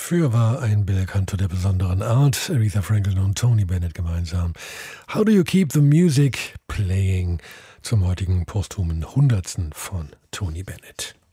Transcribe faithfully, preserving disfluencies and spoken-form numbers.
Fürwahr ein Belcanto der besonderen Art, Aretha Franklin und Tony Bennett gemeinsam. How do you keep the music playing? Zum heutigen posthumen Hundertsten von Tony Bennett.